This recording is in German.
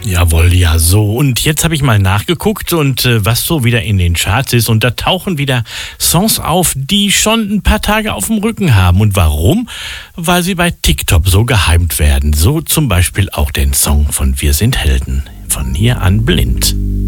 Jawohl, ja so. Und jetzt habe ich mal nachgeguckt und was so wieder in den Charts ist. Und da tauchen wieder Songs auf, die schon ein paar Tage auf dem Rücken haben. Und warum? Weil sie bei TikTok so gehypt werden. So zum Beispiel auch den Song von Wir sind Helden. Von hier an blind.